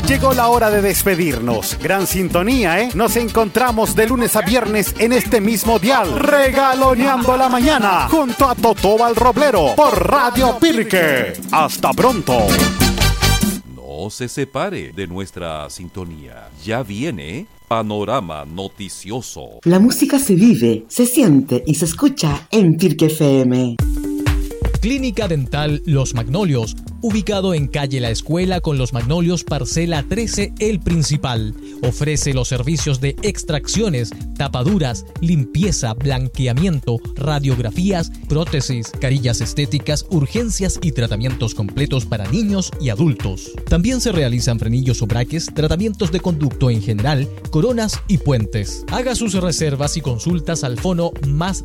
Llegó la hora de despedirnos. Gran sintonía, ¿eh? Nos encontramos de lunes a viernes en este mismo dial, regaloneando la mañana, junto a Totó Roblero, por Radio Pirque. ¡Hasta pronto! No se separe de nuestra sintonía. Ya viene Panorama Noticioso. La música se vive, se siente y se escucha en Pirque FM. Clínica Dental Los Magnolios, ubicado en calle La Escuela con Los Magnolios, parcela 13, El Principal. Ofrece los servicios de extracciones, tapaduras, limpieza, blanqueamiento, radiografías, prótesis, carillas estéticas, urgencias y tratamientos completos para niños y adultos. También se realizan frenillos o braques, tratamientos de conducto en general, coronas y puentes. Haga sus reservas y consultas al fono más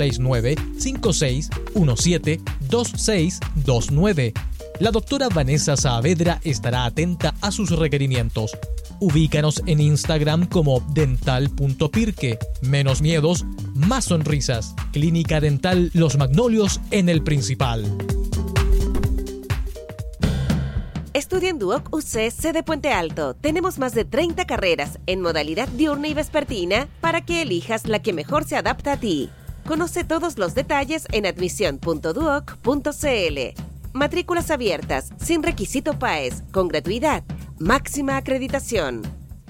569-5617-2629. La doctora Vanessa Saavedra estará atenta a sus requerimientos. Ubícanos en Instagram como dental.pirque. Menos miedos, más sonrisas. Clínica Dental Los Magnolios en El Principal. Estudia en Duoc UC sede Puente Alto. Tenemos más de 30 carreras en modalidad diurna y vespertina para que elijas la que mejor se adapta a ti. Conoce todos los detalles en admisión.duoc.cl. Matrículas abiertas, sin requisito PAES, con gratuidad, máxima acreditación.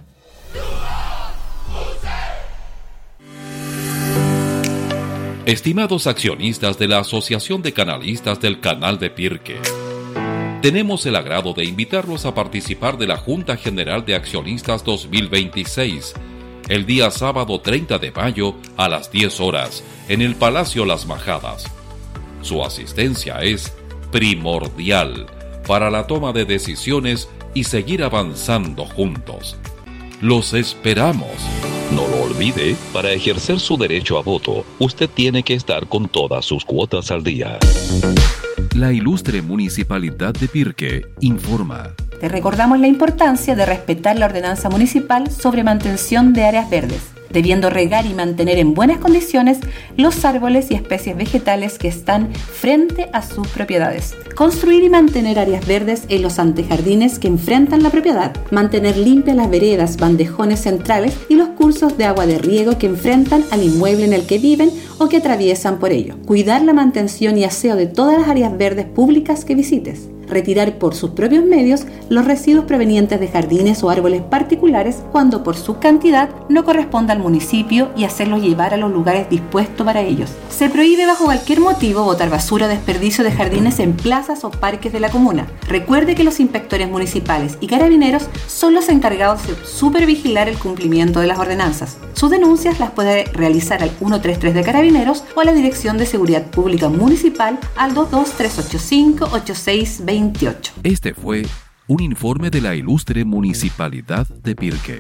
Estimados accionistas de la Asociación de Canalistas del Canal de Pirque, tenemos el agrado de invitarlos a participar de la Junta General de Accionistas 2026, el día sábado 30 de mayo a las 10 horas, en el Palacio Las Majadas. Su asistencia es primordial para la toma de decisiones y seguir avanzando juntos. Los esperamos. No lo olvide, para ejercer su derecho a voto, usted tiene que estar con todas sus cuotas al día. La ilustre Municipalidad de Pirque informa. Te recordamos la importancia de respetar la ordenanza municipal sobre mantención de áreas verdes, debiendo regar y mantener en buenas condiciones los árboles y especies vegetales que están frente a sus propiedades. Construir y mantener áreas verdes en los antejardines que enfrentan la propiedad. Mantener limpias las veredas, bandejones centrales y los cursos de agua de riego que enfrentan al inmueble en el que viven o que atraviesan por ello. Cuidar la mantención y aseo de todas las áreas verdes públicas que visites. Retirar por sus propios medios los residuos provenientes de jardines o árboles particulares cuando por su cantidad no corresponda al municipio y hacerlos llevar a los lugares dispuestos para ellos. Se prohíbe bajo cualquier motivo botar basura o desperdicio de jardines en plazas o parques de la comuna. Recuerde que los inspectores municipales y carabineros son los encargados de supervigilar el cumplimiento de las ordenanzas. Sus denuncias las puede realizar al 133 de Carabineros o a la Dirección de Seguridad Pública Municipal al 22385-8628. Este fue un informe de la ilustre Municipalidad de Pirque.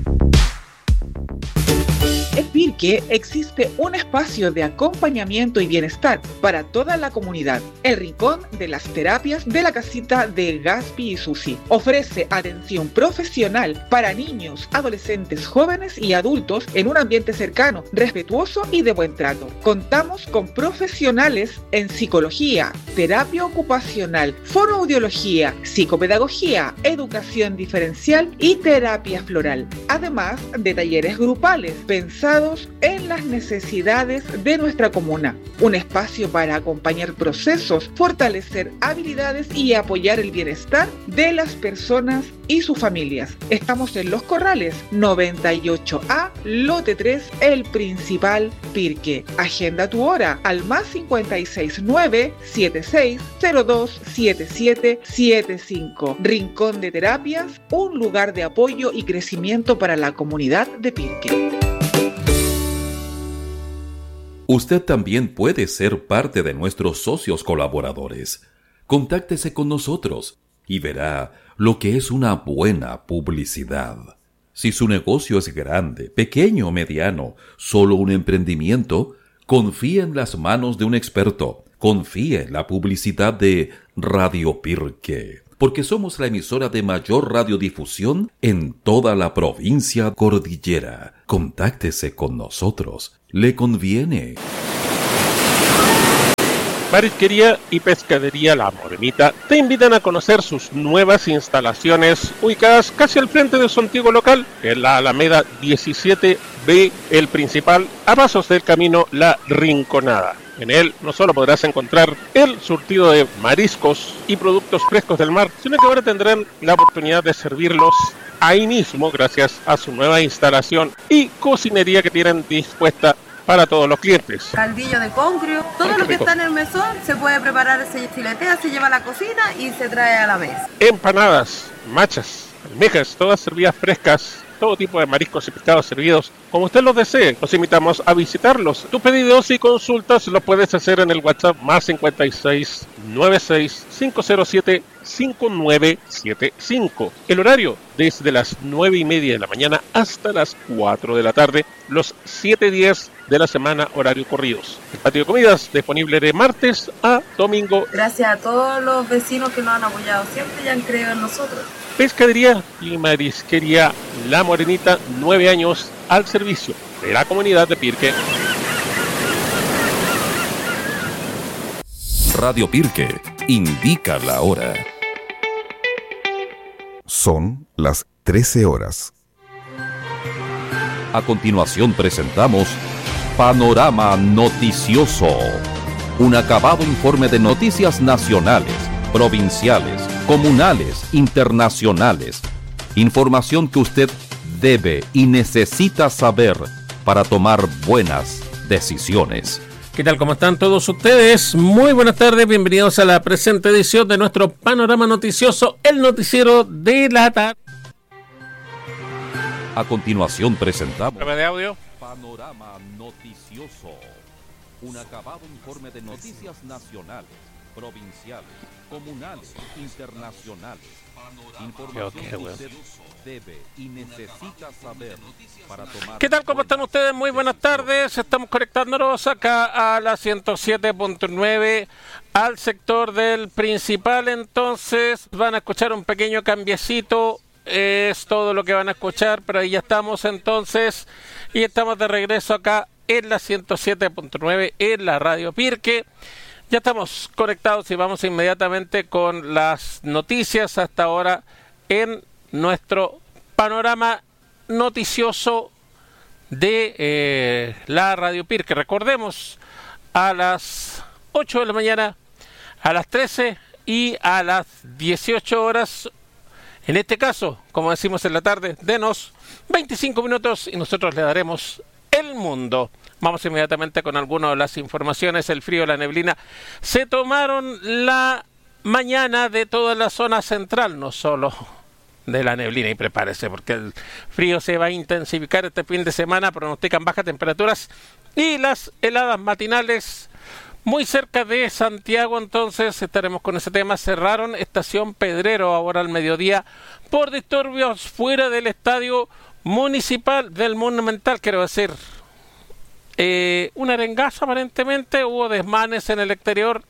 En Pirque existe un espacio de acompañamiento y bienestar para toda la comunidad. El Rincón de las Terapias de la Casita de Gaspi y Susi ofrece atención profesional para niños, adolescentes, jóvenes y adultos en un ambiente cercano, respetuoso y de buen trato. Contamos con profesionales en psicología, terapia ocupacional, fonoaudiología, psicopedagogía, educación diferencial y terapia floral, además de talleres grupales pensados en las necesidades de nuestra comuna. Un espacio para acompañar procesos, fortalecer habilidades y apoyar el bienestar de las personas y sus familias. Estamos en Los Corrales, 98A, lote 3, El Principal, Pirque. Agenda tu hora al más 569-7602-7775. Rincón de Terapias, un lugar de apoyo y crecimiento para la comunidad de Pirque. Usted también puede ser parte de nuestros socios colaboradores. Contáctese con nosotros y verá lo que es una buena publicidad. Si su negocio es grande, pequeño o mediano, solo un emprendimiento, confíe en las manos de un experto. Confíe en la publicidad de Radio Pirque, porque somos la emisora de mayor radiodifusión en toda la provincia cordillera. Contáctese con nosotros. Le conviene. Marisquería y Pescadería La Morenita te invitan a conocer sus nuevas instalaciones ubicadas casi al frente de su antiguo local, en la Alameda 17B, el principal, a pasos del camino La Rinconada. En él no solo podrás encontrar el surtido de mariscos y productos frescos del mar, sino que ahora tendrán la oportunidad de servirlos ahí mismo gracias a su nueva instalación y cocinería que tienen dispuesta para todos los clientes. Caldillo de congrio, todo lo que está en el mesón se puede preparar, se filetea, se lleva a la cocina y se trae a la mesa. Empanadas, machas, almejas, todas servidas frescas, todo tipo de mariscos y pescados servidos como usted los desee. Los invitamos a visitarlos. Tus pedidos y consultas los puedes hacer en el WhatsApp más 56 96 507 5975. El horario desde las 9:30 de la mañana hasta las 4 de la tarde, los 7 días de la semana, horario corridos. El patio de comidas disponible de martes a domingo. Gracias a todos los vecinos que nos han apoyado siempre y han creído en nosotros. Pescadería y Marisquería La Morenita, 9 años al servicio de la comunidad de Pirque. Radio Pirque indica la hora. Son las 13 horas. A continuación presentamos Panorama Noticioso, un acabado informe de noticias nacionales, provinciales, comunales, internacionales. Información que usted debe y necesita saber para tomar buenas decisiones. ¿Qué tal? ¿Cómo están todos ustedes? Muy buenas tardes, bienvenidos a la presente edición de nuestro Panorama Noticioso, el noticiero de la tarde. A continuación presentamos Prueba de audio. Panorama Noticioso, un acabado informe de noticias nacionales, provinciales, comunales, internacionales. Información que usted debe y necesita saber para tomar. ¿Qué tal? ¿Cómo están ustedes? Muy buenas tardes. Estamos conectándonos acá a la 107.9 al sector del principal. Entonces van a escuchar un pequeño cambiecito. Es todo lo que van a escuchar, pero ahí ya estamos entonces. Y estamos de regreso acá en la 107.9 en la Radio Pirque. Ya estamos conectados y vamos inmediatamente con las noticias hasta ahora en nuestro panorama noticioso de la Radio Pirque. Recordemos, a las 8 de la mañana, a las 13 y a las 18 horas, en este caso, como decimos en la tarde, denos 25 minutos y nosotros le daremos el mundo. Vamos inmediatamente con algunas de las informaciones. El frío y la neblina se tomaron la mañana de toda la zona central, no solo de la neblina, y prepárese porque el frío se va a intensificar este fin de semana. Pronostican bajas temperaturas y las heladas matinales muy cerca de Santiago. Entonces estaremos con ese tema. Cerraron Estación Pedrero ahora al mediodía por disturbios fuera del estadio municipal del Monumental, quiero decir. Un arengazo aparentemente, hubo desmanes en el exterior.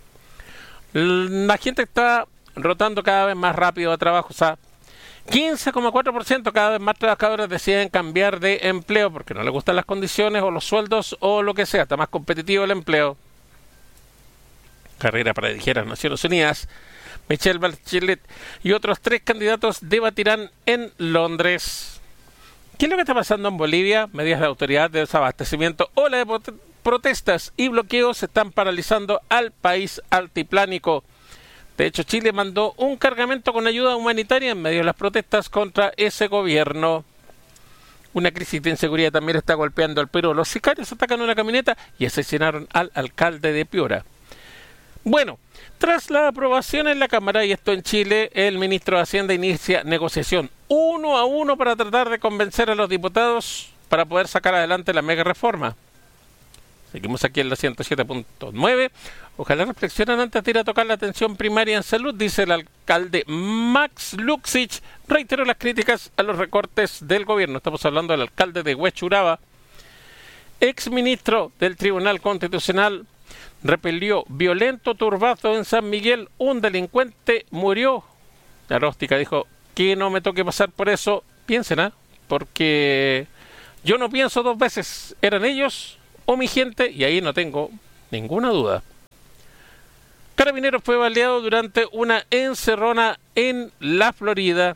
La gente está rotando cada vez más rápido a trabajo, o sea, 15,4% cada vez más trabajadores deciden cambiar de empleo porque no les gustan las condiciones o los sueldos o lo que sea, está más competitivo el empleo. Carrera para dirigir a las Naciones Unidas. Michelle Bachelet y otros 3 candidatos debatirán en Londres. ¿Qué es lo que está pasando en Bolivia? Medidas de autoridad de desabastecimiento, ola de protestas y bloqueos están paralizando al país altiplánico. De hecho, Chile mandó un cargamento con ayuda humanitaria en medio de las protestas contra ese gobierno. Una crisis de inseguridad también está golpeando al Perú. Los sicarios atacan una camioneta y asesinaron al alcalde de Piura. Bueno, tras la aprobación en la Cámara, y esto en Chile, el ministro de Hacienda inicia negociación 1 a 1 para tratar de convencer a los diputados para poder sacar adelante la mega reforma. Seguimos aquí en la 107.9. Ojalá reflexionen antes de ir a tocar la atención primaria en salud, dice el alcalde Max Luxich. Reiteró las críticas a los recortes del gobierno. Estamos hablando del alcalde de Huechuraba. Exministro del Tribunal Constitucional repelió violento turbazo en San Miguel. Un delincuente murió. La Róstica dijo que no me toque pasar por eso. Piensen, porque yo no pienso 2 veces. ¿Eran ellos o mi gente? Y ahí no tengo ninguna duda. Carabineros fue baleado durante una encerrona en la Florida.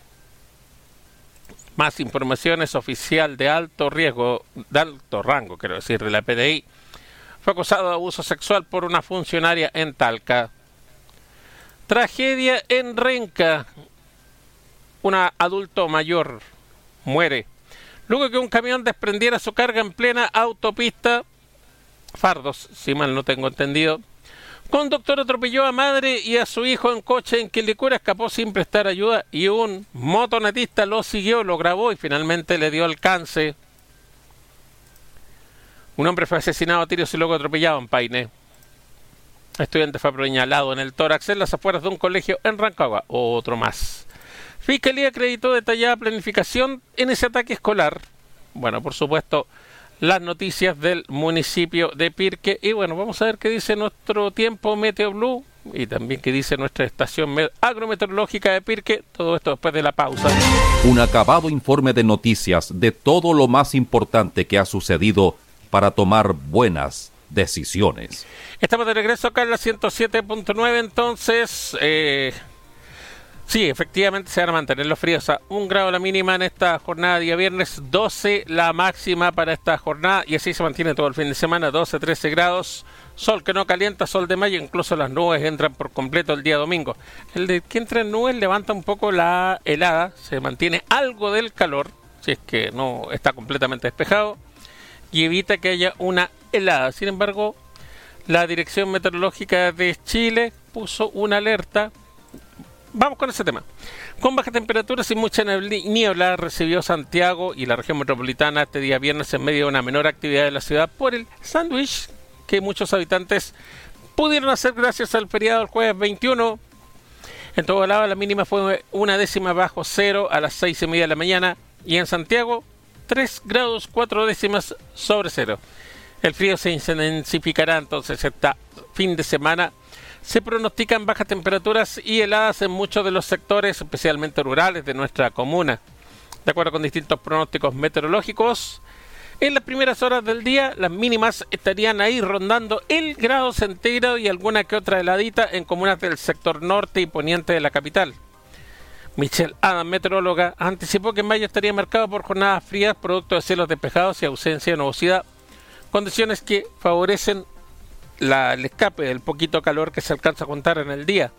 Más informaciones. Oficial de alto riesgo, de alto rango, quiero decir, de la PDI, fue acusado de abuso sexual por una funcionaria en Talca. Tragedia en Renca. Un adulto mayor muere luego que un camión desprendiera su carga en plena autopista. Fardos, si mal no tengo entendido. Conductor atropelló a madre y a su hijo en coche en Quilicura, escapó sin prestar ayuda y un motonetista lo siguió, lo grabó y finalmente le dio alcance. Un hombre fue asesinado a tiros y luego atropellado en Paine. Estudiante fue apuñalado en el tórax en las afueras de un colegio en Rancagua. Otro más. Fiscalía acreditó detallada planificación en ese ataque escolar. Bueno, por supuesto, las noticias del municipio de Pirque. Y bueno, vamos a ver qué dice nuestro tiempo Meteo Blue y también qué dice nuestra estación agrometeorológica de Pirque. Todo esto después de la pausa. Un acabado informe de noticias de todo lo más importante que ha sucedido para tomar buenas decisiones. Estamos de regreso acá en la 107.9, entonces... Sí, efectivamente se van a mantener los fríos a 1 grado la mínima en esta jornada día viernes, 12 la máxima para esta jornada y así se mantiene todo el fin de semana, 12-13 grados, sol que no calienta, sol de mayo, incluso las nubes entran por completo el día domingo. El de que entra en nubes levanta un poco la helada, se mantiene algo del calor, si es que no está completamente despejado, y evita que haya una helada. Sin embargo, la Dirección Meteorológica de Chile puso una alerta. Vamos con ese tema. Con bajas temperaturas y mucha niebla recibió Santiago y la región metropolitana este día viernes en medio de una menor actividad de la ciudad por el sándwich que muchos habitantes pudieron hacer gracias al feriado del jueves 21. En todo lado la mínima fue 1 décima bajo cero a las 6:30 de la mañana y en Santiago 3 grados 4 décimas sobre cero. El frío se intensificará entonces este fin de semana. Se pronostican bajas temperaturas y heladas en muchos de los sectores, especialmente rurales de nuestra comuna. De acuerdo con distintos pronósticos meteorológicos, en las primeras horas del día las mínimas estarían ahí rondando el grado centígrado y alguna que otra heladita en comunas del sector norte y poniente de la capital. Michelle Adam, meteoróloga, anticipó que mayo estaría marcado por jornadas frías producto de cielos despejados y ausencia de nubosidad, condiciones que favorecen el escape del poquito calor que se alcanza a contar en el día.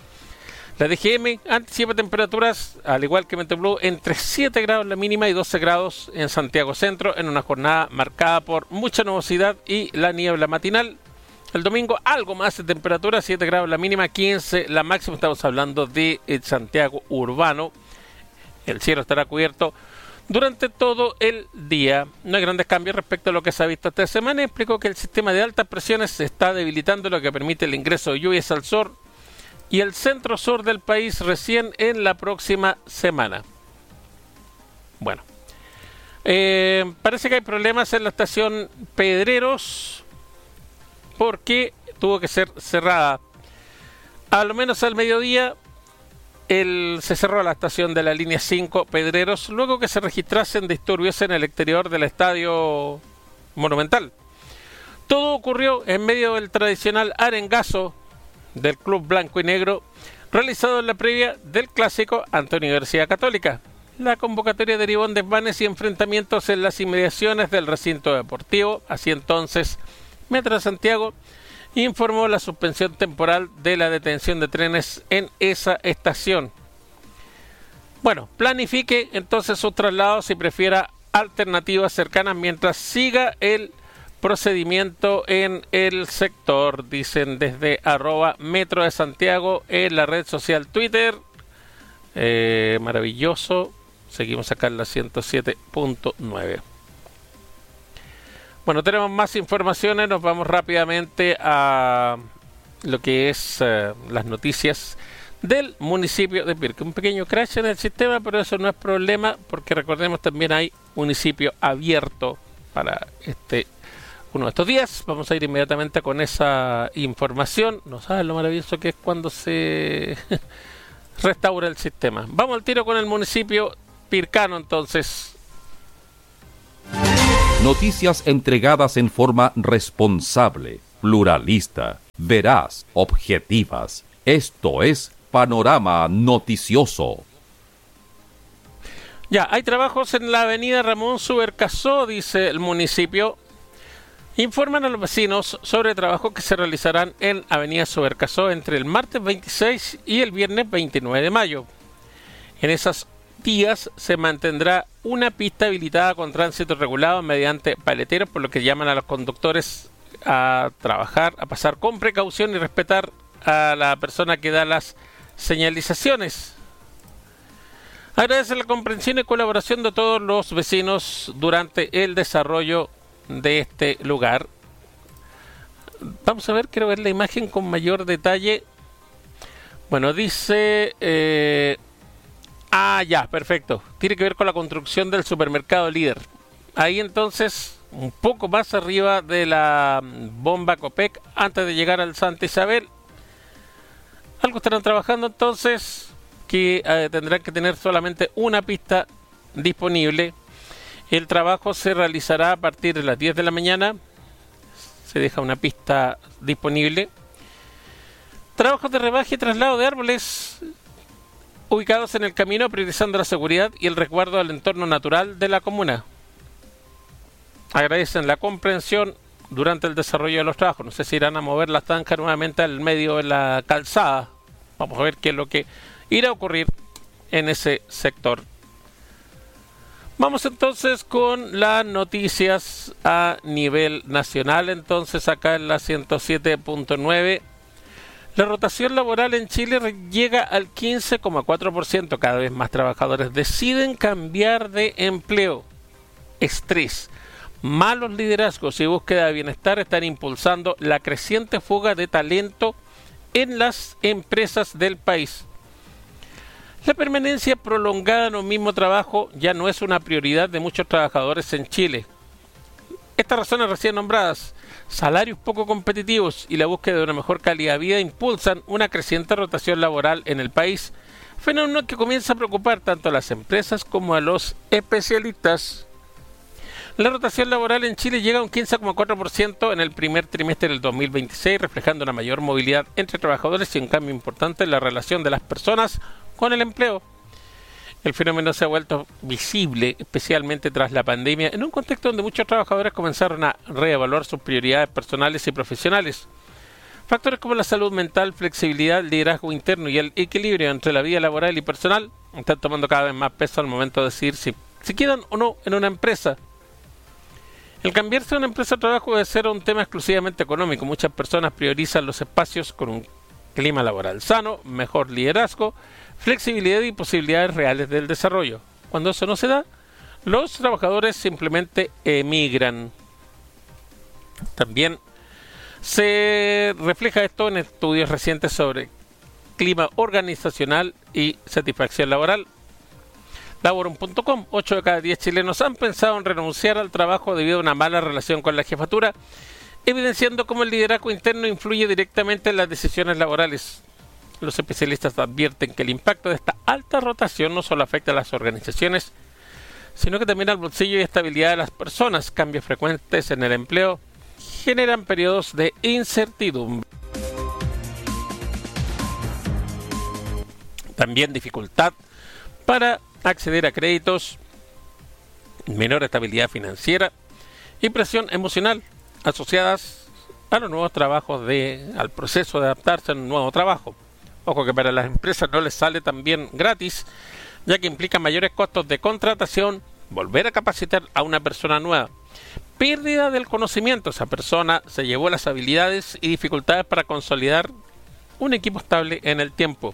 La DGM anticipa temperaturas, al igual que Meteoblue, entre 7 grados la mínima y 12 grados en Santiago Centro, en una jornada marcada por mucha nubosidad y la niebla matinal. El domingo algo más de temperatura, 7 grados la mínima, 15 la máxima. Estamos hablando de Santiago urbano. El cielo estará cubierto durante todo el día. No hay grandes cambios respecto a lo que se ha visto esta semana. Explicó que el sistema de altas presiones se está debilitando, lo que permite el ingreso de lluvias al sur y el centro-sur del país recién en la próxima semana. Bueno, parece que hay problemas en la estación Pedreros porque tuvo que ser cerrada. A lo menos al mediodía se cerró la estación de la línea 5 Pedreros luego que se registrasen disturbios en el exterior del Estadio Monumental. Todo ocurrió en medio del tradicional arengazo del Club Blanco y Negro realizado en la previa del clásico ante Universidad Católica. La convocatoria derivó en desmanes y enfrentamientos en las inmediaciones del recinto deportivo. Así entonces, Metro de Santiago informó la suspensión temporal de la detención de trenes en esa estación. Bueno, planifique entonces sus traslados y prefiera alternativas cercanas mientras siga el procedimiento en el sector, dicen desde @Metro de Santiago en la red social Twitter. Maravilloso. Seguimos acá en la 107.9. Bueno, tenemos más informaciones, nos vamos rápidamente a lo que es las noticias del municipio de Pirque. Un pequeño crash en el sistema, pero eso no es problema, porque recordemos también hay municipio abierto para uno de estos días. Vamos a ir inmediatamente con esa información. No saben lo maravilloso que es cuando se restaura el sistema. Vamos al tiro con el municipio pircano entonces. Noticias entregadas en forma responsable, pluralista veraz, objetivas. Esto es Panorama Noticioso. Ya, hay trabajos en la avenida Ramón Subercasó, dice el municipio. Informan a los vecinos sobre trabajos que se realizarán en avenida Subercasó entre el martes 26 y el viernes 29 de mayo. En esas días se mantendrá una pista habilitada con tránsito regulado mediante paleteros, por lo que llaman a los conductores a trabajar, a pasar con precaución y respetar a la persona que da las señalizaciones. Agradece la comprensión y colaboración de todos los vecinos durante el desarrollo de este lugar. Vamos a ver, quiero ver la imagen con mayor detalle. Bueno, dice... ya, perfecto. Tiene que ver con la construcción del supermercado Líder. Ahí entonces, un poco más arriba de la bomba Copec, antes de llegar al Santa Isabel. Algo estarán trabajando entonces, que tendrán que tener solamente una pista disponible. El trabajo se realizará a partir de las 10 de la mañana. Se deja una pista disponible. Trabajos de rebaje y traslado de árboles ubicados en el camino, priorizando la seguridad y el resguardo del entorno natural de la comuna. Agradecen la comprensión durante el desarrollo de los trabajos. No sé si irán a mover la zanja nuevamente al medio de la calzada. Vamos a ver qué es lo que irá a ocurrir en ese sector. Vamos entonces con las noticias a nivel nacional. Entonces acá en la 107.9, la rotación laboral en Chile llega al 15,4%. Cada vez más trabajadores deciden cambiar de empleo. Estrés, malos liderazgos y búsqueda de bienestar están impulsando la creciente fuga de talento en las empresas del país. La permanencia prolongada en un mismo trabajo ya no es una prioridad de muchos trabajadores en Chile. Estas razones recién nombradas, salarios poco competitivos y la búsqueda de una mejor calidad de vida, impulsan una creciente rotación laboral en el país, fenómeno que comienza a preocupar tanto a las empresas como a los especialistas. La rotación laboral en Chile llega a un 15,4% en el primer trimestre del 2026, reflejando una mayor movilidad entre trabajadores y un cambio importante en la relación de las personas con el empleo. El fenómeno se ha vuelto visible, especialmente tras la pandemia, en un contexto donde muchos trabajadores comenzaron a reevaluar sus prioridades personales y profesionales. Factores como la salud mental, flexibilidad, liderazgo interno y el equilibrio entre la vida laboral y personal están tomando cada vez más peso al momento de decidir si quedan o no en una empresa. El cambiarse de una empresa de trabajo debe ser un tema exclusivamente económico. Muchas personas priorizan los espacios con un clima laboral sano, mejor liderazgo, flexibilidad y posibilidades reales del desarrollo. Cuando eso no se da, los trabajadores simplemente emigran. También se refleja esto en estudios recientes sobre clima organizacional y satisfacción laboral. Laborum.com, 8 de cada 10 chilenos han pensado en renunciar al trabajo debido a una mala relación con la jefatura, evidenciando cómo el liderazgo interno influye directamente en las decisiones laborales. Los especialistas advierten que el impacto de esta alta rotación no solo afecta a las organizaciones, sino que también al bolsillo y estabilidad de las personas. Cambios frecuentes en el empleo generan periodos de incertidumbre. También dificultad para acceder a créditos, menor estabilidad financiera y presión emocional asociadas a los nuevos trabajos, al proceso de adaptarse a un nuevo trabajo. Ojo que para las empresas no les sale también gratis, ya que implica mayores costos de contratación, volver a capacitar a una persona nueva, pérdida del conocimiento. Esa persona se llevó las habilidades y dificultades para consolidar un equipo estable en el tiempo.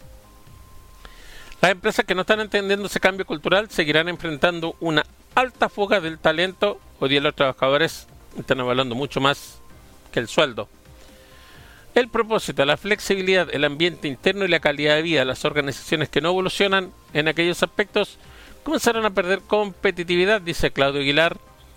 Las empresas que no están entendiendo ese cambio cultural seguirán enfrentando una alta fuga del talento. Hoy día los trabajadores están evaluando mucho más que el sueldo. El propósito, la flexibilidad, el ambiente interno y la calidad de vida. Las organizaciones que no evolucionan en aquellos aspectos comenzaron a perder competitividad, dice Claudio Aguilar,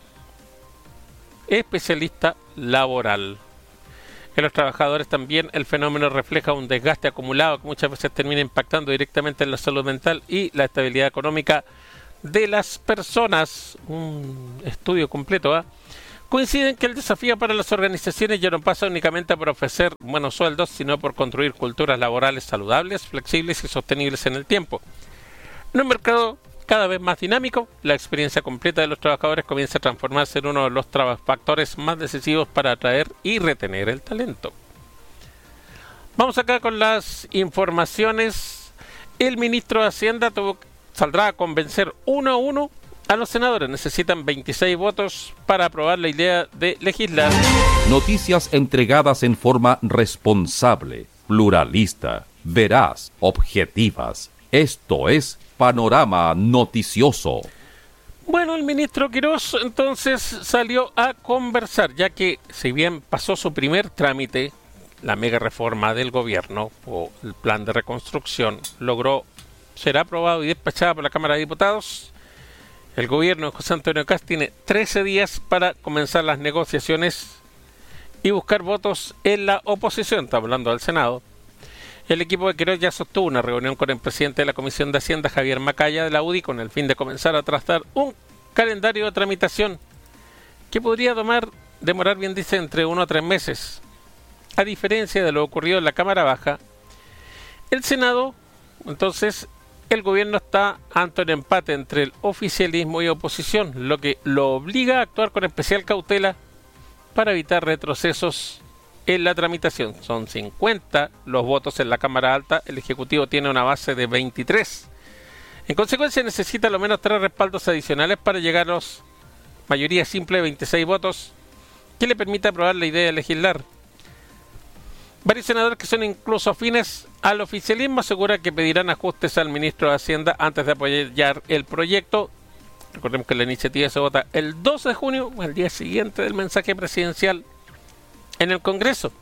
especialista laboral. En los trabajadores también el fenómeno refleja un desgaste acumulado que muchas veces termina impactando directamente en la salud mental y la estabilidad económica de las personas. Un estudio completo, coinciden que el desafío para las organizaciones ya no pasa únicamente por ofrecer buenos sueldos, sino por construir culturas laborales saludables, flexibles y sostenibles en el tiempo. En un mercado cada vez más dinámico, la experiencia completa de los trabajadores comienza a transformarse en uno de los factores más decisivos para atraer y retener el talento. Vamos acá con las informaciones. El ministro de Hacienda saldrá a convencer uno a uno a los senadores. Necesitan 26 votos para aprobar la idea de legislar. Noticias entregadas en forma responsable, pluralista, veraz, objetivas. Esto es Panorama Noticioso. Bueno, el ministro Quirós entonces salió a conversar, ya que si bien pasó su primer trámite, la mega reforma del gobierno o el plan de reconstrucción logró ser aprobado y despachado por la Cámara de Diputados, el gobierno de José Antonio Kast tiene 13 días para comenzar las negociaciones y buscar votos en la oposición. Está hablando del Senado. El equipo de Quirós ya sostuvo una reunión con el presidente de la Comisión de Hacienda, Javier Macaya, de la UDI, con el fin de comenzar a trazar un calendario de tramitación que podría demorar, bien dice, entre 1 a 3 meses. A diferencia de lo ocurrido en la Cámara Baja, el Senado, entonces, el gobierno está ante un empate entre el oficialismo y oposición, lo que lo obliga a actuar con especial cautela para evitar retrocesos en la tramitación. Son 50 los votos en la Cámara Alta, el Ejecutivo tiene una base de 23. En consecuencia necesita al menos 3 respaldos adicionales para llegar a la mayoría simple de 26 votos que le permita aprobar la idea de legislar. Varios senadores que son incluso afines al oficialismo aseguran que pedirán ajustes al ministro de Hacienda antes de apoyar el proyecto. Recordemos que la iniciativa se vota el 12 de junio, el día siguiente del mensaje presidencial en el Congreso.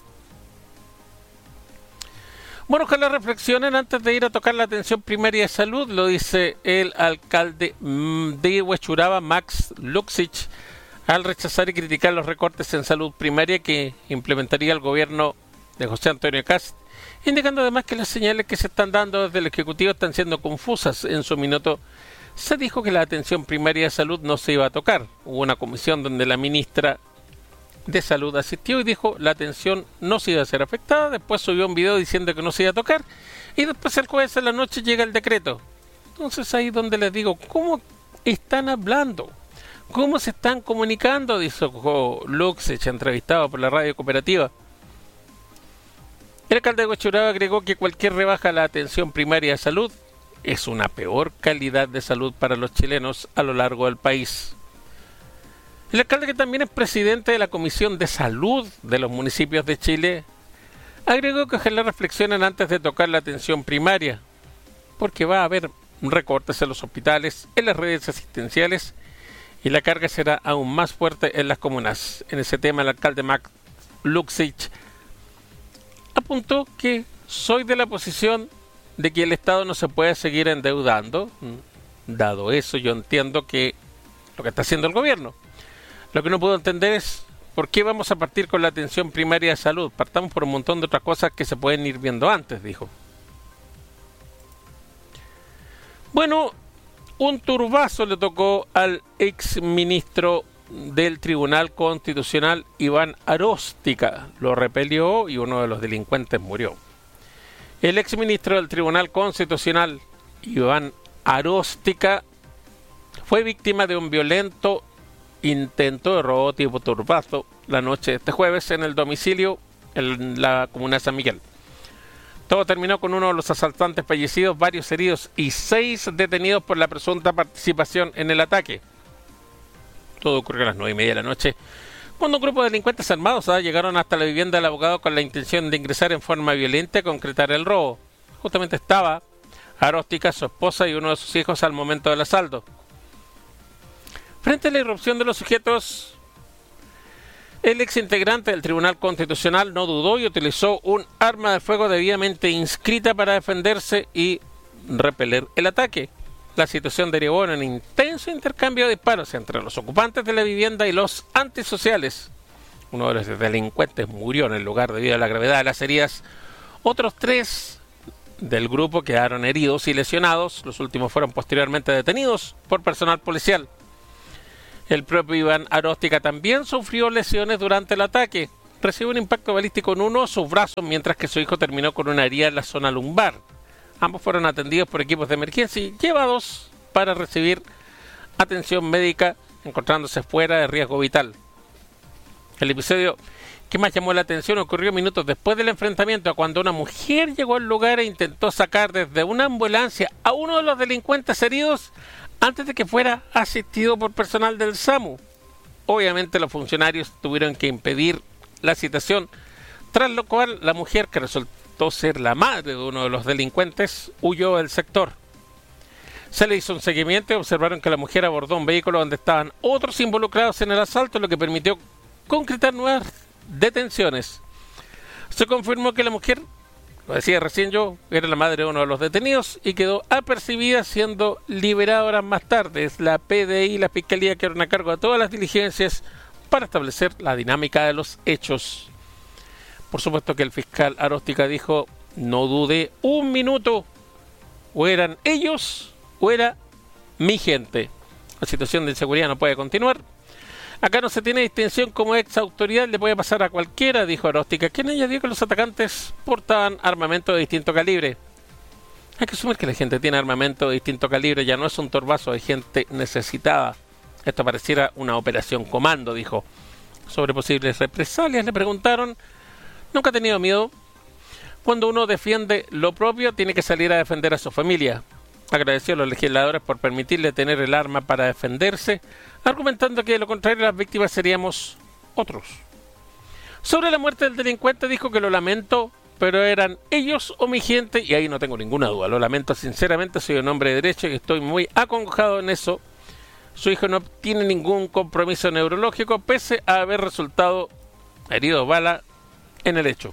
Bueno, ojalá reflexionen antes de ir a tocar la atención primaria de salud, lo dice el alcalde de Huechuraba, Max Luxich, al rechazar y criticar los recortes en salud primaria que implementaría el gobierno de José Antonio Kast, indicando además que las señales que se están dando desde el Ejecutivo están siendo confusas. En su minuto se dijo que la atención primaria de salud no se iba a tocar. Hubo una comisión donde la ministra de Salud asistió y dijo la atención no se iba a ser afectada. Después subió un video diciendo que no se iba a tocar y después el jueves en la noche llega el decreto. Entonces ahí donde les digo, ¿cómo están hablando? ¿Cómo se están comunicando? Dijo Luxich, entrevistado por la radio cooperativa. El alcalde de Huechuraba agregó que cualquier rebaja a la atención primaria de salud es una peor calidad de salud para los chilenos a lo largo del país. El alcalde, que también es presidente de la Comisión de Salud de los municipios de Chile, agregó que ojalá reflexionen antes de tocar la atención primaria, porque va a haber recortes en los hospitales, en las redes asistenciales, y la carga será aún más fuerte en las comunas. En ese tema, el alcalde Max Luxich apuntó que soy de la posición de que el Estado no se puede seguir endeudando. Dado eso, yo entiendo que lo que está haciendo el gobierno. Lo que no puedo entender es por qué vamos a partir con la atención primaria de salud. Partamos por un montón de otras cosas que se pueden ir viendo antes, dijo. Bueno, un turbazo le tocó al ex ministro del Tribunal Constitucional, Iván Aróstica. Lo repelió y uno de los delincuentes murió. El ex ministro del Tribunal Constitucional, Iván Aróstica, fue víctima de un violento intento de robo tipo turbazo la noche de este jueves en el domicilio en la comuna de San Miguel. Todo terminó con uno de los asaltantes fallecidos, varios heridos y 6 detenidos por la presunta participación en el ataque. Todo ocurrió a las 9:30 de la noche, cuando un grupo de delincuentes armados llegaron hasta la vivienda del abogado con la intención de ingresar en forma violenta y concretar el robo. Justamente estaba Aróstica, su esposa y uno de sus hijos al momento del asalto. Frente a la irrupción de los sujetos, el ex integrante del Tribunal Constitucional no dudó y utilizó un arma de fuego debidamente inscrita para defenderse y repeler el ataque. La situación derivó en un intenso intercambio de disparos entre los ocupantes de la vivienda y los antisociales. Uno de los delincuentes murió en el lugar debido a la gravedad de las heridas. Otros 3 del grupo quedaron heridos y lesionados. Los últimos fueron posteriormente detenidos por personal policial. El propio Iván Aróstica también sufrió lesiones durante el ataque. Recibió un impacto balístico en uno de sus brazos, mientras que su hijo terminó con una herida en la zona lumbar. Ambos fueron atendidos por equipos de emergencia y llevados para recibir atención médica, encontrándose fuera de riesgo vital. El episodio que más llamó la atención ocurrió minutos después del enfrentamiento, cuando una mujer llegó al lugar e intentó sacar desde una ambulancia a uno de los delincuentes heridos antes de que fuera asistido por personal del SAMU. Obviamente los funcionarios tuvieron que impedir la situación, tras lo cual la mujer, que resultó ser la madre de uno de los delincuentes, huyó del sector. Se le hizo un seguimiento y observaron que la mujer abordó un vehículo donde estaban otros involucrados en el asalto, lo que permitió concretar nuevas detenciones. Se confirmó que la mujer, lo decía recién yo, era la madre de uno de los detenidos y quedó apercibida, siendo liberada horas más tarde. La PDI y la Fiscalía quedaron a cargo de todas las diligencias para establecer la dinámica de los hechos. Por supuesto que el fiscal Aróstica dijo: no dude un minuto, o eran ellos o era mi gente. La situación de inseguridad no puede continuar. Acá no se tiene distinción, como ex autoridad le puede pasar a cualquiera, dijo Aróstica, quien añadió que los atacantes portaban armamento de distinto calibre. Hay que asumir que la gente tiene armamento de distinto calibre, ya no es un torbazo de gente necesitada. Esto pareciera una operación comando, dijo. Sobre posibles represalias le preguntaron: ¿nunca ha tenido miedo? Cuando uno defiende lo propio, tiene que salir a defender a su familia. Agradeció a los legisladores por permitirle tener el arma para defenderse, argumentando que de lo contrario las víctimas seríamos otros. Sobre la muerte del delincuente dijo que lo lamento, pero eran ellos o mi gente, y ahí no tengo ninguna duda. Lo lamento sinceramente, soy un hombre de derecho y estoy muy acongojado en eso. Su hijo no tiene ningún compromiso neurológico, pese a haber resultado herido bala en el hecho.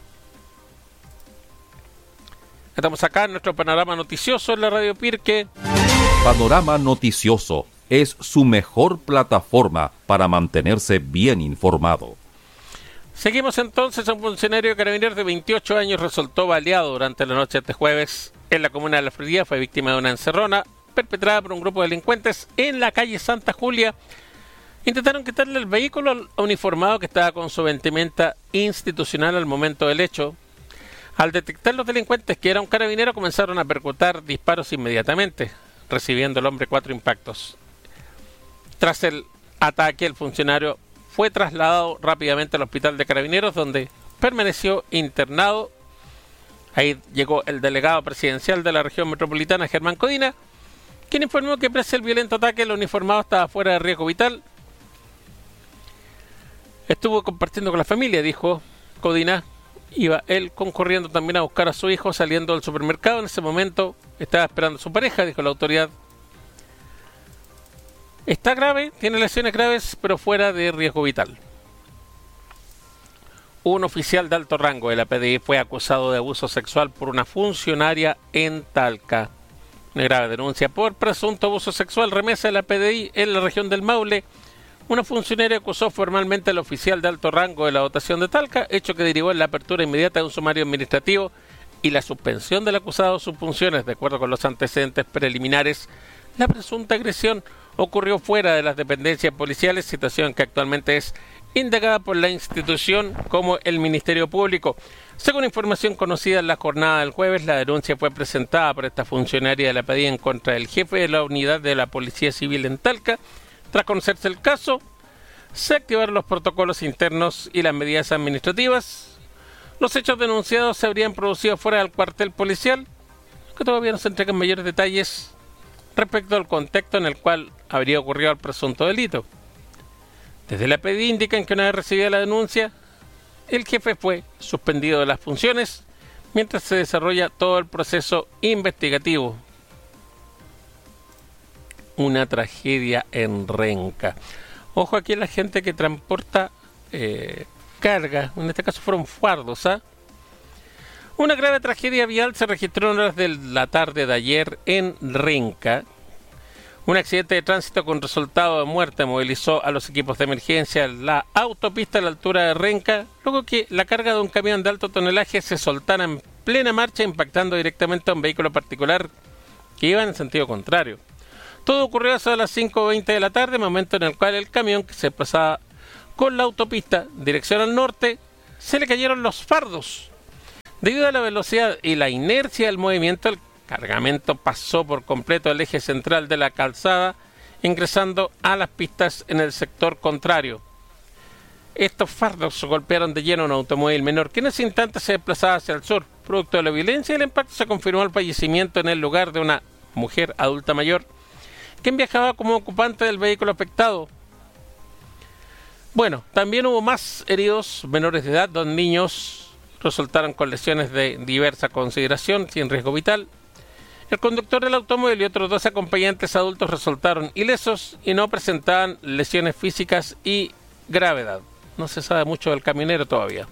Estamos acá en nuestro panorama noticioso en la Radio Pirque. Panorama Noticioso es su mejor plataforma para mantenerse bien informado. Seguimos entonces. Un funcionario de Carabineros de 28 años resultó baleado durante la noche de este jueves en la comuna de La Florida. Fue víctima de una encerrona perpetrada por un grupo de delincuentes en la calle Santa Julia. Intentaron quitarle el vehículo al uniformado que estaba con su vestimenta institucional al momento del hecho. Al detectar los delincuentes que era un carabinero, comenzaron a percutar disparos inmediatamente, recibiendo el hombre 4 impactos. Tras el ataque, el funcionario fue trasladado rápidamente al hospital de Carabineros, donde permaneció internado. Ahí llegó el delegado presidencial de la región metropolitana, Germán Codina, quien informó que pese al violento ataque, el uniformado estaba fuera de riesgo vital. Estuvo compartiendo con la familia, dijo Codina. Iba él concurriendo también a buscar a su hijo saliendo del supermercado. En ese momento estaba esperando a su pareja, dijo la autoridad. Está grave, tiene lesiones graves, pero fuera de riesgo vital. Un oficial de alto rango de la PDI fue acusado de abuso sexual por una funcionaria en Talca. Una grave denuncia por presunto abuso sexual remesa de la PDI en la región del Maule. Una funcionaria acusó formalmente al oficial de alto rango de la dotación de Talca, hecho que derivó en la apertura inmediata de un sumario administrativo y la suspensión del acusado de sus funciones. De acuerdo con los antecedentes preliminares, la presunta agresión ocurrió fuera de las dependencias policiales, situación que actualmente es indagada por la institución como el Ministerio Público. Según información conocida en la jornada del jueves, la denuncia fue presentada por esta funcionaria de la PDI en contra del jefe de la unidad de la Policía Civil en Talca. Tras conocerse el caso, se activaron los protocolos internos y las medidas administrativas. Los hechos denunciados se habrían producido fuera del cuartel policial, que todavía no se entregan mayores detalles respecto al contexto en el cual habría ocurrido el presunto delito. Desde la PDI indican que una vez recibida la denuncia, el jefe fue suspendido de las funciones mientras se desarrolla todo el proceso investigativo. Una tragedia en Renca. Ojo aquí a la gente que transporta carga, en este caso fueron fardos, ¿ah? Una grave tragedia vial se registró en horas de la tarde de ayer en Renca. Un accidente de tránsito con resultado de muerte movilizó a los equipos de emergencia en la autopista a la altura de Renca, luego que la carga de un camión de alto tonelaje se soltara en plena marcha, impactando directamente a un vehículo particular que iba en sentido contrario. Todo ocurrió a las 5:20 de la tarde, momento en el cual el camión que se pasaba con la autopista dirección al norte, se le cayeron los fardos. Debido a la velocidad y la inercia del movimiento, el cargamento pasó por completo el eje central de la calzada, ingresando a las pistas en el sector contrario. Estos fardos golpearon de lleno un automóvil menor que en ese instante se desplazaba hacia el sur. Producto de la violencia y el impacto, se confirmó el fallecimiento en el lugar de una mujer adulta mayor, quien viajaba como ocupante del vehículo afectado. Bueno, también hubo más heridos menores de edad. 2 niños resultaron con lesiones de diversa consideración, sin riesgo vital. El conductor del automóvil y otros 2 acompañantes adultos resultaron ilesos y no presentaban lesiones físicas y gravedad. No se sabe mucho del camionero todavía.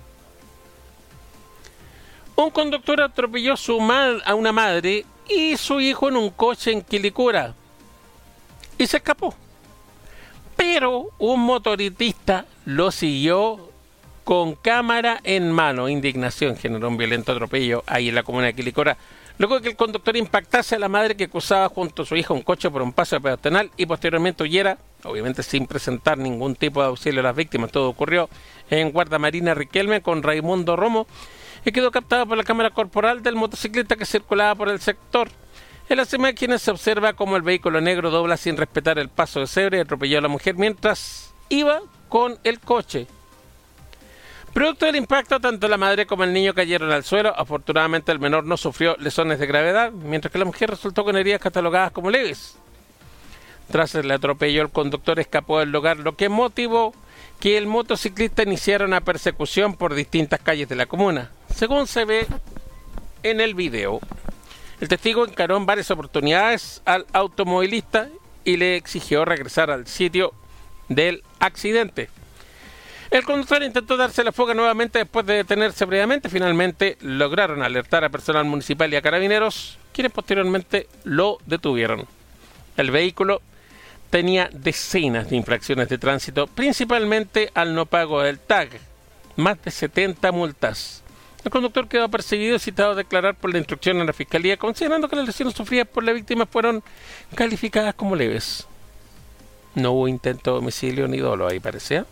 Un conductor atropelló a una madre y su hijo en un coche en Quilicura y se escapó. Pero un motorista lo siguió con cámara en mano. Indignación generó un violento atropello ahí en la comuna de Quilicura, luego de que el conductor impactase a la madre que cruzaba junto a su hijo un coche por un paso peatonal y posteriormente huyera, obviamente sin presentar ningún tipo de auxilio a las víctimas. Todo ocurrió en Guardia Marina Riquelme con Raimundo Romo y quedó captado por la cámara corporal del motociclista que circulaba por el sector. En las imágenes se observa cómo el vehículo negro dobla sin respetar el paso de cebra y atropelló a la mujer mientras iba con el coche. Producto del impacto, tanto la madre como el niño cayeron al suelo. Afortunadamente el menor no sufrió lesiones de gravedad, mientras que la mujer resultó con heridas catalogadas como leves. Tras el atropello, el conductor escapó del lugar, lo que motivó que el motociclista iniciara una persecución por distintas calles de la comuna. Según se ve en el video, el testigo encaró en varias oportunidades al automovilista y le exigió regresar al sitio del accidente. El conductor intentó darse la fuga nuevamente después de detenerse previamente. Finalmente lograron alertar a personal municipal y a carabineros, quienes posteriormente lo detuvieron. El vehículo tenía decenas de infracciones de tránsito, principalmente al no pago del tag, más de 70 multas. El conductor quedó perseguido y citado a declarar por la instrucción en la fiscalía, considerando que las lesiones sufridas por la víctima fueron calificadas como leves. No hubo intento de homicidio ni dolo, ahí parecía.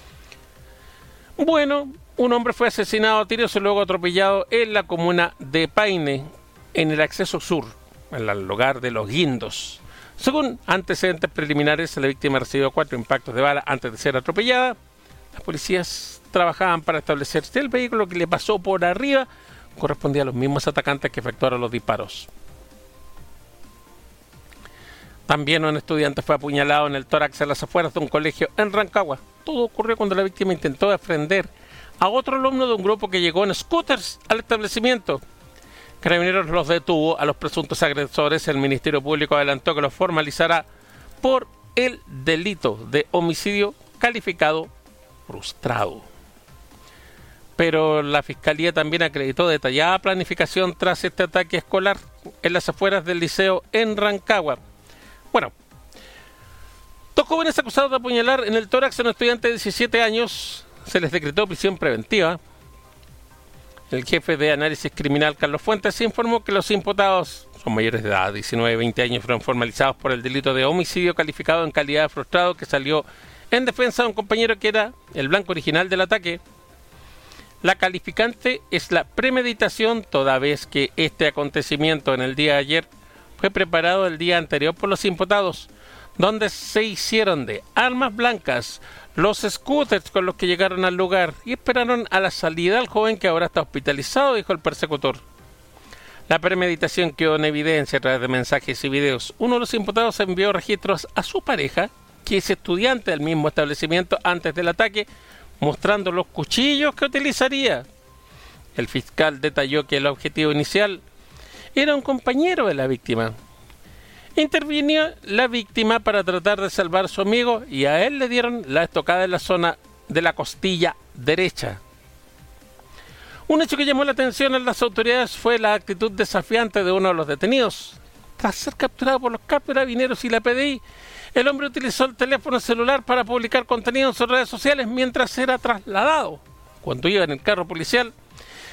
Bueno, un hombre fue asesinado a tiros y luego atropellado en la comuna de Paine, en el acceso sur, en el lugar de Los Guindos. Según antecedentes preliminares, la víctima recibió 4 impactos de bala antes de ser atropellada. Las policías trabajaban para establecer si el vehículo que le pasó por arriba correspondía a los mismos atacantes que efectuaron los disparos. También un estudiante fue apuñalado en el tórax a las afueras de un colegio en Rancagua. Todo ocurrió cuando la víctima intentó defender a otro alumno de un grupo que llegó en scooters al establecimiento. Carabineros los detuvo a los presuntos agresores. El Ministerio Público adelantó que los formalizará por el delito de homicidio calificado frustrado. Pero la Fiscalía también acreditó detallada planificación tras este ataque escolar en las afueras del liceo en Rancagua. Bueno, 2 jóvenes acusados de apuñalar en el tórax a un estudiante de 17 años. Se les decretó prisión preventiva. El jefe de análisis criminal, Carlos Fuentes, informó que los imputados son mayores de edad, 19 y 20 años, fueron formalizados por el delito de homicidio calificado en calidad de frustrado, que salió en defensa de un compañero que era el blanco original del ataque. La calificante es la premeditación, toda vez que este acontecimiento en el día de ayer fue preparado el día anterior por los imputados, donde se hicieron de armas blancas los scooters con los que llegaron al lugar y esperaron a la salida al joven, que ahora está hospitalizado, dijo el persecutor. La premeditación quedó en evidencia a través de mensajes y videos. Uno de los imputados envió registros a su pareja, que es estudiante del mismo establecimiento, antes del ataque, mostrando los cuchillos que utilizaría. El fiscal detalló que el objetivo inicial era un compañero de la víctima. Intervino la víctima para tratar de salvar a su amigo y a él le dieron la estocada en la zona de la costilla derecha. Un hecho que llamó la atención en las autoridades fue la actitud desafiante de uno de los detenidos. Tras ser capturado por los carabineros y la PDI, el hombre utilizó el teléfono celular para publicar contenido en sus redes sociales mientras era trasladado. Cuando iba en el carro policial,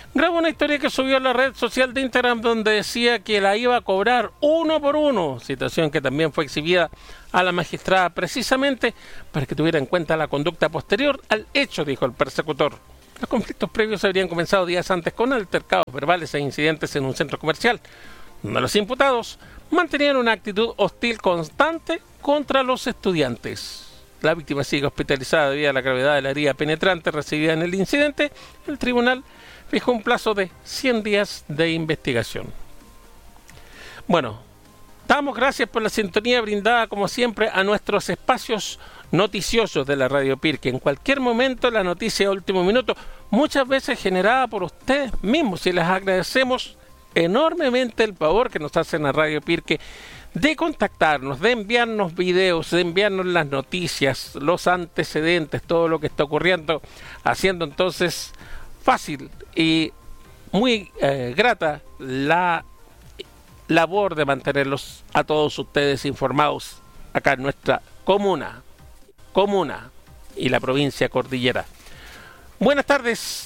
grabó una historia que subió a la red social de Instagram donde decía que la iba a cobrar uno por uno, situación que también fue exhibida a la magistrada precisamente para que tuviera en cuenta la conducta posterior al hecho, dijo el persecutor. Los conflictos previos habrían comenzado días antes con altercados verbales e incidentes en un centro comercial, donde los imputados mantenían una actitud hostil constante contra los estudiantes. La víctima sigue hospitalizada debido a la gravedad de la herida penetrante recibida en el incidente. El tribunal fijó un plazo de 100 días de investigación. Bueno, damos gracias por la sintonía brindada como siempre a nuestros espacios noticiosos de la Radio Pirque. En cualquier momento la noticia de último minuto, muchas veces generada por ustedes mismos, y les agradecemos enormemente el favor que nos hacen a Radio Pirque de contactarnos, de enviarnos videos, de enviarnos las noticias, los antecedentes, todo lo que está ocurriendo, haciendo entonces fácil y muy grata la labor de mantenerlos a todos ustedes informados acá en nuestra comuna y la provincia cordillera. Buenas tardes.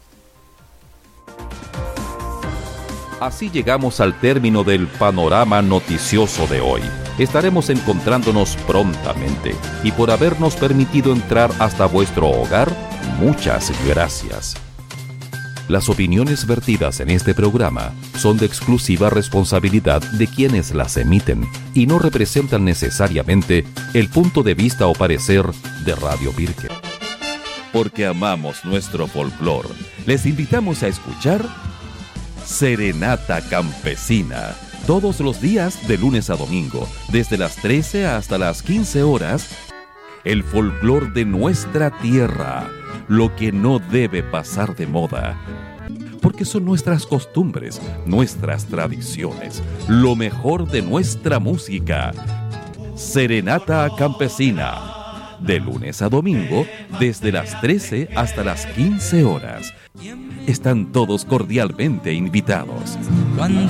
Así llegamos al término del panorama noticioso de hoy. Estaremos encontrándonos prontamente y por habernos permitido entrar hasta vuestro hogar, muchas gracias. Las opiniones vertidas en este programa son de exclusiva responsabilidad de quienes las emiten y no representan necesariamente el punto de vista o parecer de Radio Pirque. Porque amamos nuestro folclor, les invitamos a escuchar Serenata Campesina, todos los días de lunes a domingo, desde las 13 hasta las 15 horas, el folclor de nuestra tierra, lo que no debe pasar de moda, porque son nuestras costumbres, nuestras tradiciones, lo mejor de nuestra música. Serenata Campesina, de lunes a domingo, desde las 13 hasta las 15 horas. Están todos cordialmente invitados.